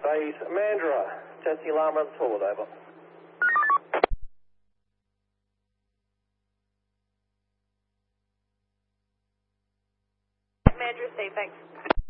Base Mandurah. Testing alarm runs forward, over. Mandurah, safe, thanks.